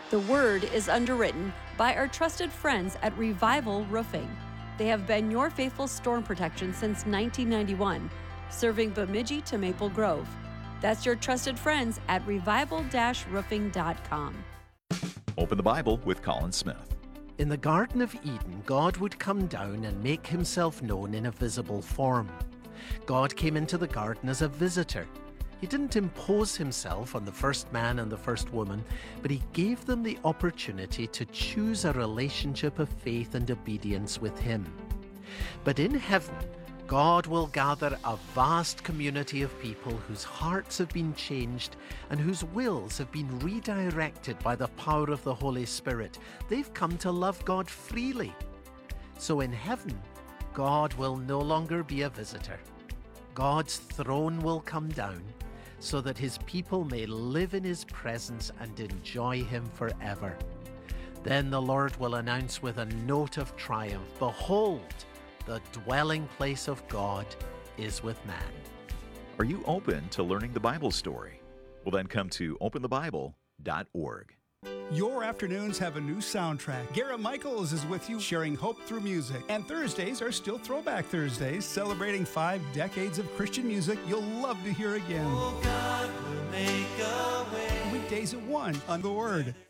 The Word is underwritten by our trusted friends at Revival Roofing. They have been your faithful storm protection since 1991, serving Bemidji to Maple Grove. That's your trusted friends at revival-roofing.com. Open the Bible with Colin Smith. In the Garden of Eden, God would come down and make himself known in a visible form. God came into the garden as a visitor. He didn't impose himself on the first man and the first woman, but he gave them the opportunity to choose a relationship of faith and obedience with him. But in heaven, God will gather a vast community of people whose hearts have been changed and whose wills have been redirected by the power of the Holy Spirit. They've come to love God freely. So in heaven, God will no longer be a visitor. God's throne will come down so that his people may live in his presence and enjoy him forever. Then the Lord will announce with a note of triumph, "Behold, the dwelling place of God is with man." Are you open to learning the Bible story? Well, then come to openthebible.org. Your afternoons have a new soundtrack. Garrett Michaels is with you, sharing hope through music. And Thursdays are still Throwback Thursdays, celebrating 5 decades of Christian music you'll love to hear again. Oh, God will make a way. Weekdays at 1 on The Word.